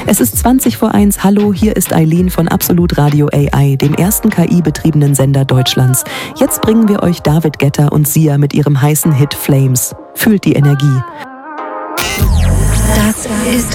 Es ist 20 vor 1. Hallo, hier ist Eileen von Absolut Radio AI, dem ersten KI-betriebenen Sender Deutschlands. Jetzt bringen wir euch David Guetta und Sia mit ihrem heißen Hit Flames. Fühlt die Energie. Das ist